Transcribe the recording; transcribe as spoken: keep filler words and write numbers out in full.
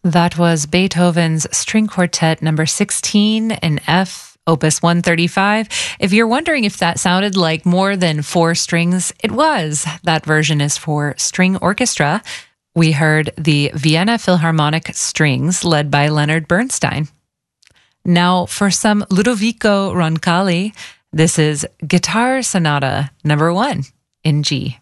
That was Beethoven's String Quartet number sixteen in F, Opus one thirty-five. If you're wondering if that sounded like more than four strings, it was. That version is for string orchestra. We heard the Vienna Philharmonic Strings, led by Leonard Bernstein. Now for some Ludovico Roncalli, this is Guitar Sonata number one in G.